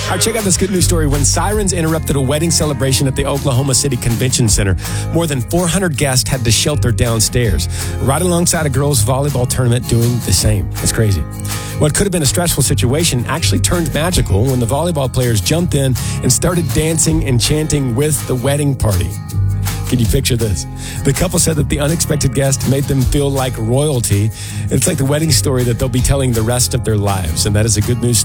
All right, check out this good news story. When sirens interrupted a wedding celebration at the Oklahoma City Convention Center, more than 400 guests had to shelter downstairs, right alongside a girls' volleyball tournament doing the same. That's crazy. What could have been a stressful situation actually turned magical when the volleyball players jumped in and started dancing and chanting with the wedding party. Can you picture this? The couple said that the unexpected guest made them feel like royalty. It's like the wedding story that they'll be telling the rest of their lives, and that is a good news story.